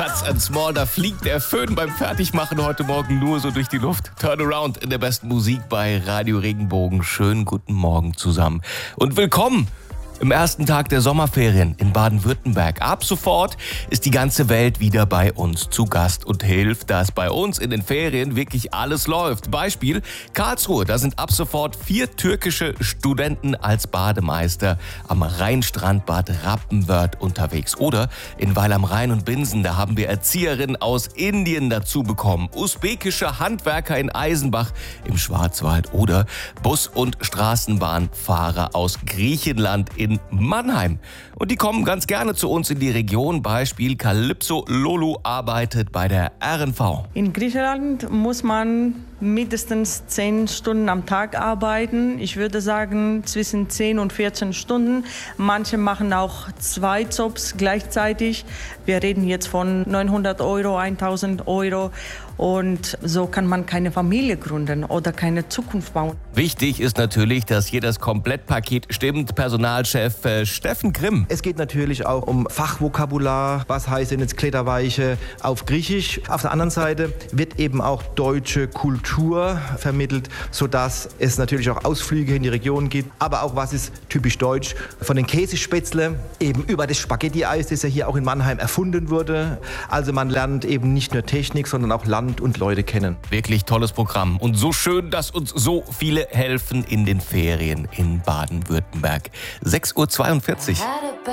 Nuts and Small, da fliegt der Föhn beim Fertigmachen heute Morgen nur so durch die Luft. Turnaround in der besten Musik bei Radio Regenbogen. Schönen guten Morgen zusammen und willkommen im ersten Tag der Sommerferien in Baden-Württemberg. Ab sofort ist die ganze Welt wieder bei uns zu Gast und hilft, dass bei uns in den Ferien wirklich alles läuft. Beispiel Karlsruhe, da sind ab sofort 4 türkische Studenten als Bademeister am Rheinstrandbad Rappenwörth unterwegs. Oder in Weil am Rhein und Binsen, da haben wir Erzieherinnen aus Indien dazu bekommen. Usbekische Handwerker in Eisenbach im Schwarzwald oder Bus- und Straßenbahnfahrer aus Griechenland in Mannheim. Und die kommen ganz gerne zu uns in die Region. Beispiel Calypso Lolu arbeitet bei der RNV. In Griechenland muss man mindestens 10 Stunden am Tag arbeiten. Ich würde sagen zwischen 10 und 14 Stunden. Manche machen auch 2 Jobs gleichzeitig. Wir reden jetzt von 900 Euro, 1000 Euro. Und so kann man keine Familie gründen oder keine Zukunft bauen. Wichtig ist natürlich, dass hier das Komplettpaket stimmt. Personalchef Steffen Grimm. Es geht natürlich auch um Fachvokabular. Was heißt denn jetzt Kletterweiche auf Griechisch? Auf der anderen Seite wird eben auch deutsche Kultur vermittelt, sodass es natürlich auch Ausflüge in die Region gibt. Aber auch was ist typisch deutsch? Von den Käsespätzle eben über das Spaghetti-Eis, das ja hier auch in Mannheim erfunden wurde. Also man lernt eben nicht nur Technik, sondern auch Land und Leute kennen. Wirklich tolles Programm und so schön, dass uns so viele helfen in den Ferien in Baden-Württemberg. 6:42 Uhr.